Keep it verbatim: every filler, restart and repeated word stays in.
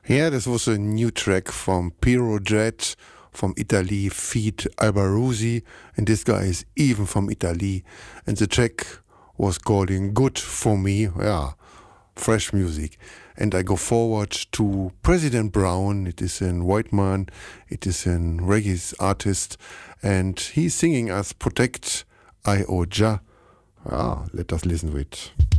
Yeah, this was a new track from Piero Jet from Italy, feat Albaruzzi, and this guy is even from Italy. And the track was called Good For Me, yeah, fresh music. And I go forward to President Brown. It is a white man, it is a reggae artist, and he's singing us Protect I O Jah. Ah, let us listen to it.